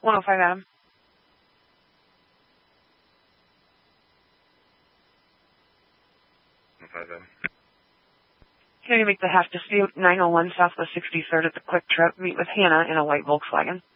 105 Adam. Can you make the half dispute 901 Southwest 63rd at the Quick Trip? Meet with Hannah in a white Volkswagen.